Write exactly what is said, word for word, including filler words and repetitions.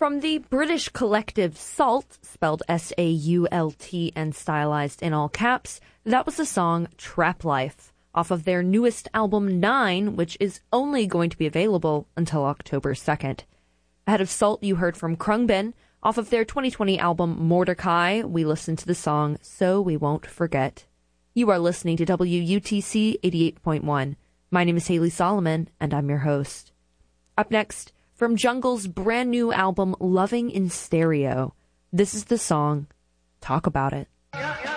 From the British collective SAULT, spelled S A U L T and stylized in all caps, that was the song Trap Life, off of their newest album Nine, which is only going to be available until October second. Ahead of SAULT, you heard from Khruangbin. Off of their twenty twenty album Mordecai, we listened to the song So We Won't Forget. You are listening to W U T C eighty-eight point one. My name is Haley Solomon, and I'm your host. Up next, from Jungle's brand new album Loving in Stereo, this is the song Talk About It. Yeah, yeah.